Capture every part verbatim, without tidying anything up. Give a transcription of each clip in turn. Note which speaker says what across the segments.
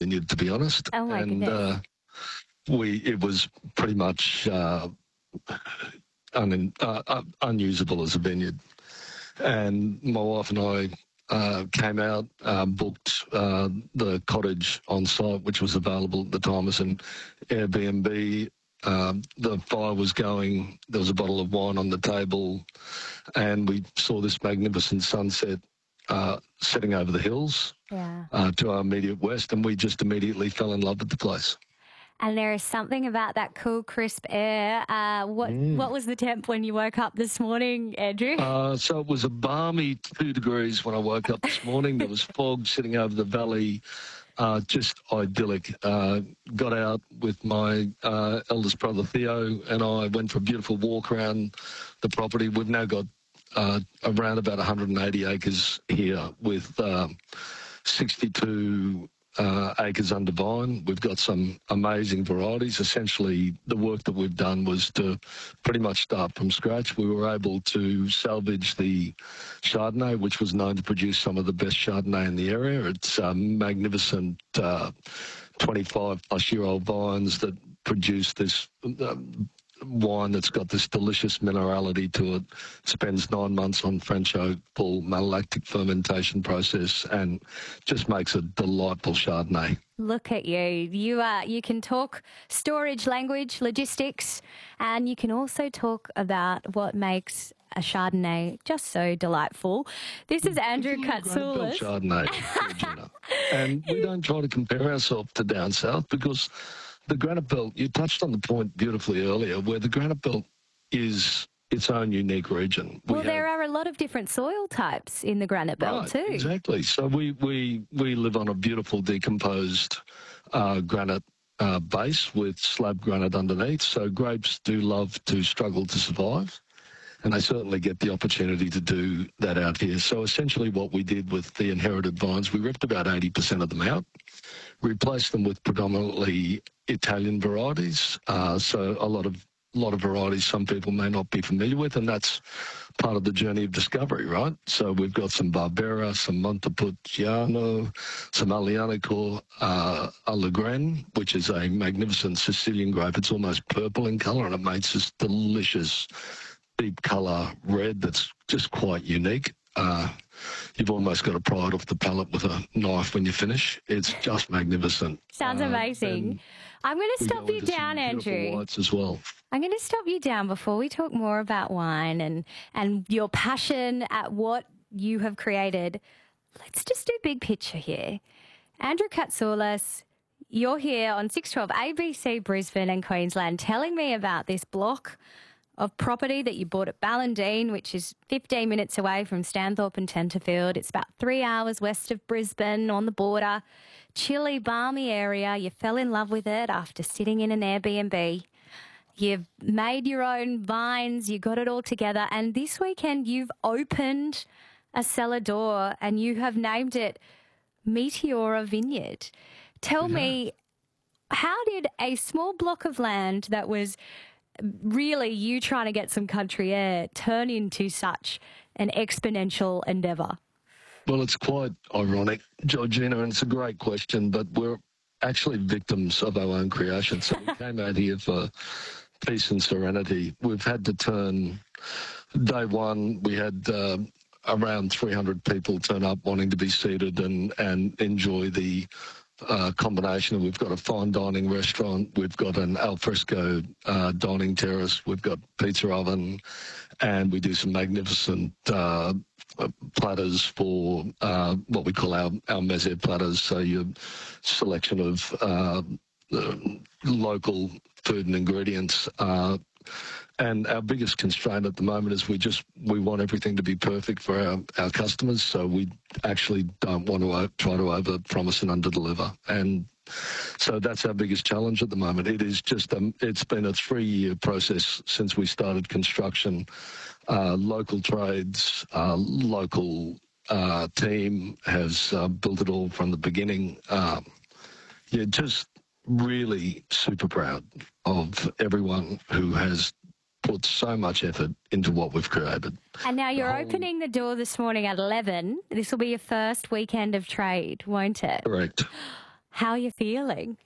Speaker 1: vineyard, to be honest.
Speaker 2: Oh, my
Speaker 1: and
Speaker 2: goodness.
Speaker 1: uh, we it was pretty much uh, un, uh, uh, unusable as a vineyard. And my wife and I uh, came out, uh, booked uh, the cottage on site, which was available at the time as an Airbnb. Um, the fire was going, there was a bottle of wine on the table, and we saw this magnificent sunset uh, setting over the hills
Speaker 2: Yeah.
Speaker 1: uh, to our immediate west, and we just immediately fell in love with the place.
Speaker 2: And there is something about that cool, crisp air. Uh, what
Speaker 1: Mm.
Speaker 2: what was the temp when you woke up this morning, Andrew?
Speaker 1: Uh, so it was a balmy two degrees when I woke up this morning. There was fog sitting over the valley, uh, just idyllic. Uh, got out with my uh, eldest brother Theo, and I went for a beautiful walk around the property. We've now got uh, around about one hundred eighty acres here with uh, sixty-two Uh, acres under vine. We've got some amazing varieties. Essentially, the work that we've done was to pretty much start from scratch. We were able to salvage the Chardonnay, which was known to produce some of the best Chardonnay in the area. It's uh, magnificent uh, twenty-five plus year old vines that produce this uh, wine that's got this delicious minerality to it. Spends nine months on French oak, full malolactic fermentation process, and just makes a delightful Chardonnay.
Speaker 2: Look at you. You uh, you can talk storage language, logistics, and you can also talk about what makes a Chardonnay just so delightful. This is Andrew Katsoulis.
Speaker 1: Chardonnay, Georgina. And we don't try to compare ourselves to down south because the Granite Belt, you touched on the point beautifully earlier, where the Granite Belt is its own unique region.
Speaker 2: Well, we there have, are a lot of different soil types in the Granite Belt
Speaker 1: right,
Speaker 2: too.
Speaker 1: Exactly. So we, we, we live on a beautiful decomposed uh, granite uh, base with slab granite underneath. So grapes do love to struggle to survive, and they certainly get the opportunity to do that out here. So essentially what we did with the inherited vines, we ripped about eighty percent of them out, replaced them with predominantly Italian varieties. Uh, so a lot of a lot of varieties some people may not be familiar with, and that's part of the journey of discovery, right? So we've got some Barbera, some Montepulciano, some Aglianico, uh, Allegren, which is a magnificent Sicilian grape. It's almost purple in colour, and it makes this delicious deep colour red that's just quite unique. Uh, you've almost got to pry it off the palate with a knife when you finish. It's just magnificent.
Speaker 2: Sounds
Speaker 1: uh,
Speaker 2: amazing. I'm going to stop you down, Andrew.
Speaker 1: Whites as well.
Speaker 2: I'm going to stop you down before we talk more about wine and, and your passion at what you have created. Let's just do big picture here. Andrew Katsoulis, you're here on six twelve A B C Brisbane and Queensland telling me about this block of property that you bought at Ballandine, which is fifteen minutes away from Stanthorpe and Tenterfield. It's about three hours west of Brisbane on the border. Chilly, balmy area. You fell in love with it after sitting in an Airbnb. You've made your own vines. You got it all together. And this weekend you've opened a cellar door and you have named it Meteora Vineyard. Tell
Speaker 1: Yeah.
Speaker 2: me, how did a small block of land that was really you trying to get some country air turn into such an exponential endeavour?
Speaker 1: Well, it's quite ironic, Georgina, and it's a great question, but we're actually victims of our own creation. So we came out here for peace and serenity. We've had to turn, day one, we had uh, around three hundred people turn up wanting to be seated and, and enjoy the Uh, combination. We've got a fine dining restaurant, we've got an alfresco uh, dining terrace, we've got pizza oven, and we do some magnificent uh, platters for uh, what we call our, our meze platters, so your selection of uh, uh, local food and ingredients. Uh, and our biggest constraint at the moment is we just, we want everything to be perfect for our, our customers, so we actually don't want to o- try to over-promise and under-deliver. And so that's our biggest challenge at the moment. It is just, um, it's been a three-year process since we started construction. Uh, local trades, uh, local uh, team has uh, built it all from the beginning. Um, yeah, just really super proud of everyone who has put so much effort into what we've created.
Speaker 2: And now you're
Speaker 1: The whole-
Speaker 2: opening the door this morning at eleven. This will be your first weekend of trade, won't it?
Speaker 1: Correct.
Speaker 2: how you're feeling.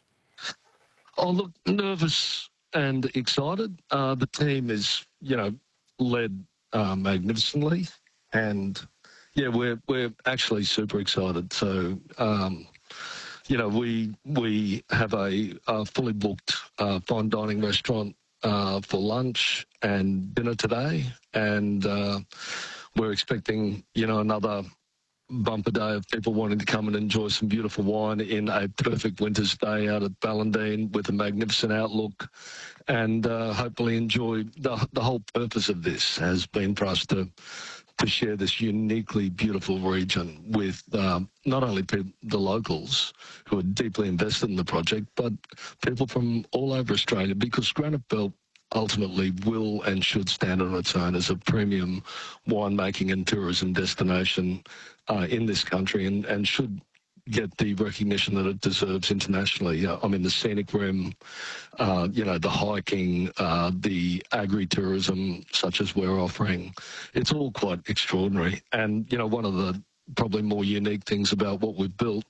Speaker 1: Oh, look, nervous and excited. Uh, the team is, you know, led uh, magnificently, and yeah, we're we're actually super excited. So, um, you know, we we have a, a fully booked uh, fine dining restaurant uh, for lunch and dinner today, and uh, we're expecting, you know, another bumper day of people wanting to come and enjoy some beautiful wine in a perfect winter's day out at Ballindine with a magnificent outlook, and uh, hopefully enjoy the, the whole purpose of this has been for us to to share this uniquely beautiful region with um, not only people, the locals who are deeply invested in the project, but people from all over Australia, because Granite Belt ultimately will and should stand on its own as a premium winemaking and tourism destination uh, in this country, and, and should get the recognition that it deserves internationally. Uh, I mean, the scenic rim, uh, you know, the hiking, uh, the agri-tourism such as we're offering, it's all quite extraordinary. And, you know, one of the probably more unique things about what we've built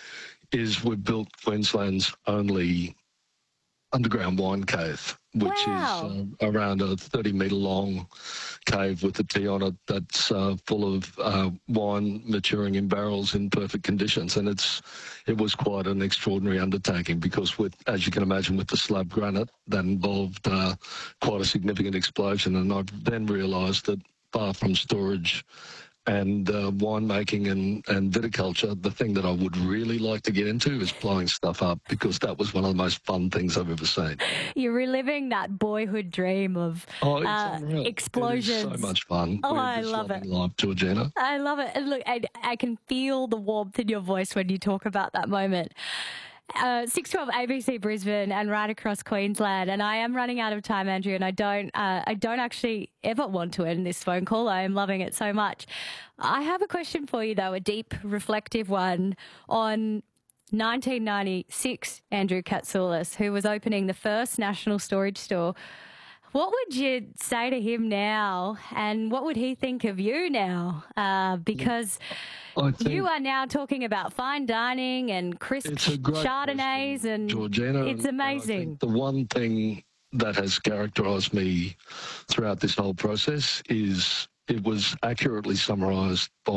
Speaker 1: is we've built Queensland's only underground wine cave, which
Speaker 2: Wow.
Speaker 1: is uh, around a thirty metre long cave with a tee on it that's uh, full of uh, wine maturing in barrels in perfect conditions. And it's it was quite an extraordinary undertaking because, with, as you can imagine, with the slab granite, that involved uh, quite a significant explosion. And I've then realised that far from storage and uh, winemaking and, and viticulture, the thing that I would really like to get into is blowing stuff up, because that was one of the most fun things I've ever seen.
Speaker 2: You're reliving that boyhood dream of
Speaker 1: Oh, it's
Speaker 2: uh,
Speaker 1: unreal.
Speaker 2: explosions.
Speaker 1: It is so much fun.
Speaker 2: Oh,
Speaker 1: We're
Speaker 2: I
Speaker 1: just
Speaker 2: love it.
Speaker 1: loving life, Georgina.
Speaker 2: I love it. And look, I, I can feel the warmth in your voice when you talk about that moment. Uh, six twelve A B C Brisbane and right across Queensland, and I am running out of time, Andrew, and I don't, uh, I don't actually ever want to end this phone call. I am loving it so much. I have a question for you, though, a deep, reflective one on nineteen ninety-six Andrew Katsoulis, who was opening the first national storage store. What would you say to him now, and what would he think of you now? Uh, because you are now talking about fine dining and crisp Chardonnays, and
Speaker 1: Georgina,
Speaker 2: it's amazing.
Speaker 1: And the one thing that has characterised me throughout this whole process is it was accurately summarised by